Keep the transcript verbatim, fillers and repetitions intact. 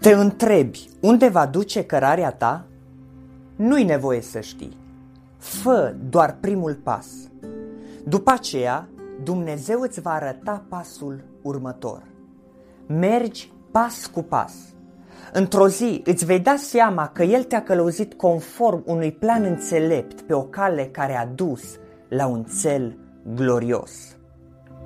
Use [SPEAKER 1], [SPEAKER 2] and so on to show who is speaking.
[SPEAKER 1] Te întrebi unde va duce cărarea ta? Nu-i nevoie să știi. Fă doar primul pas. După aceea, Dumnezeu îți va arăta pasul următor. Mergi pas cu pas. Într-o zi îți vei da seama că El te-a călăuzit conform unui plan înțelept pe o cale care a dus la un cel glorios.